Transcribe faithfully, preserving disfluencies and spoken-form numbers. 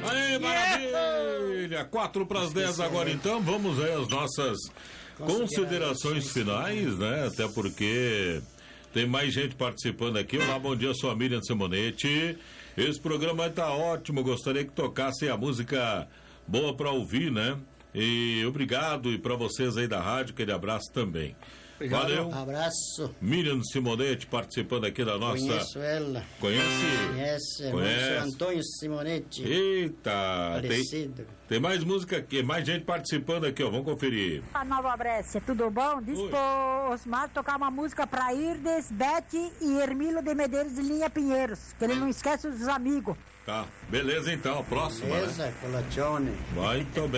Aê, maravilha! Quatro para as dez agora, então. Vamos aí às nossas considerações finais, né? Até porque tem mais gente participando aqui. Olá, bom dia, sou a Miriam Simonetti. Esse programa está ótimo. Gostaria que tocasse a música boa para ouvir, né? E obrigado, e para vocês aí da rádio, aquele abraço também. Obrigado. Valeu. Abraço. Miriam Simonetti participando aqui da nossa. Conheço ela. Conhece? Conhece. Conhece. Conhece. Antônio Simonetti. Eita. Parecido. Tem, tem mais música aqui, mais gente participando aqui, ó. Vamos conferir. A Nova Brécia, tudo bom? Diz Oi. pro Osmar tocar uma música pra Irdes, Bete e Hermilo de Medeiros de Linha Pinheiros, que ele não esquece os amigos. Tá, beleza então, a próxima. Beleza, Né? Colacione. Vai, tô bem.